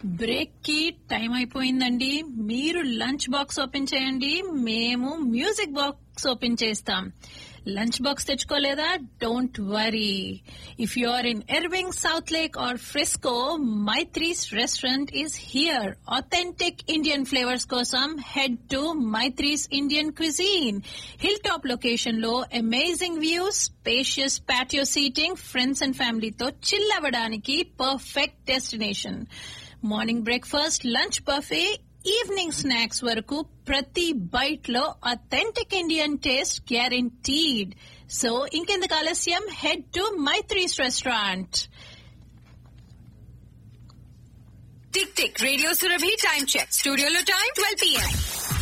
Break కి time అయిపోయిందండి. మీరు లంచ్ బాక్స్ ఓపెన్ చేయండి, మేము మ్యూజిక్ బాక్స్ ఓపెన్ చేస్తాం. Lunch box తెచ్చుకోలేదా? Don't worry. If you are in Irving, south lake are Frisco, Maitri's restaurant is here. Authentic Indian flavours కోసం head to Maitri's Indian cuisine. Hill top location లో amazing views, spacious patio seating, friends and ఫ్యామిలీతో chill అవ్వడానికి perfect destination. Morning breakfast, lunch buffet, evening snacks వరకు ప్రతి byte లో authentic Indian taste guaranteed. So ఇంకెందుకు ఆలస్యం, head to Maitri's restaurant. Tick tick radio Surabhi time check. స్టూడియోలో time 12 PM.